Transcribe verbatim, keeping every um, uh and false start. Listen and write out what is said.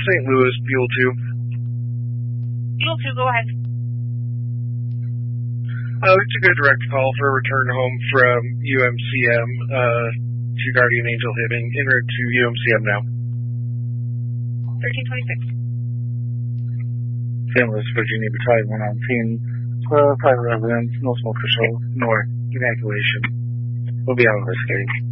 Saint Louis, Buell two. Buell two, go ahead. Uh, we took a direct call for a return home from U M C M uh, to Guardian Angel Hibbing, en route to U M C M now. thirteen twenty-six. Saint Louis, Virginia, Battalion one nineteen. Uh, private residence, no smoke or show, nor evacuation. We'll be out of this case.